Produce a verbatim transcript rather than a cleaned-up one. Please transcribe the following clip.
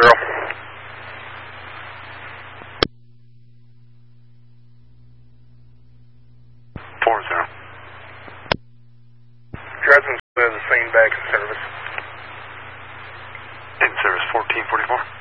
zero. Four zero. Dresden's uh, the same back in service. In service fourteen forty-four.